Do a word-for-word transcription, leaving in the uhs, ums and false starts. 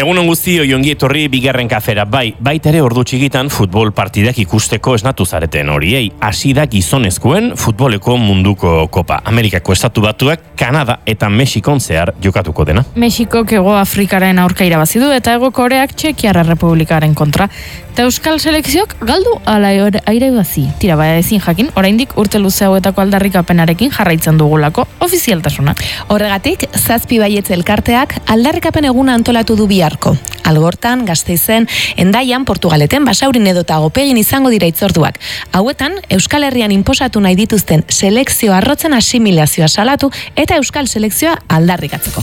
Egunon guztioi ongi etorri bigarren kafera, bai, baita ere ordu txikitan futbol partidak ikusteko esnatu zareten horiei. Hasi da gizonezkoen futboleko munduko kopa. Amerikako estatu batuak, Kanada eta Mexikon zehar jokatuko dena. Mexikok Hego Afrikaren aurka irabazi du eta Hego Koreak Txekiar Errepublikaren kontra. Eta Euskal Selekziok galdu ala aire bazi. Tira baya ezin jakin, oraindik urte luze hauetako aldarrikapenarekin jarraitzen dugulako ofizialtasuna. Horregatik, zazpi baietz elkarteak aldarrikapen eguna antolatu du biharko. Algortan, Gasteizen, Endaian, Portugaleten, Basaurin edota Gopegin izango dira itzorduak. Hauetan, Euskal Herrian inposatu nahi dituzten selekzio arrotzen asimilazioa salatu eta Euskal Selekzioa aldarrikatzeko.